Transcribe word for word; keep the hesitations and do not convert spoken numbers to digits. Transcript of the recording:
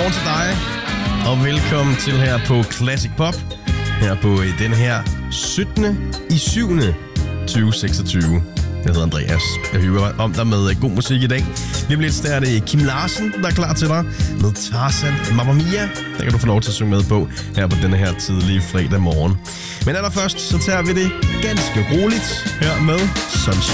godmorgen til dig, og velkommen til her på Classic Pop. Her på den her syttende i syvende tyve seksogtyve. Jeg hedder Andreas. Jeg hører om dig med god musik i dag. Lige om lidt er det Kim Larsen, der er klar til dig med Tarzan Mamma Mia. Der kan du få lov til at synge med på her på denne her tidlige fredag morgen. Men allerførst så tager vi det ganske roligt her med Sunshine.